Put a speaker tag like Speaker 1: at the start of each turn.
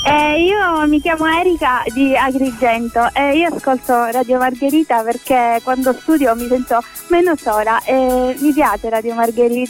Speaker 1: Io mi chiamo Erika di Agrigento e io ascolto Radio Margherita perché quando studio mi sento meno sola e mi piace Radio Margherita.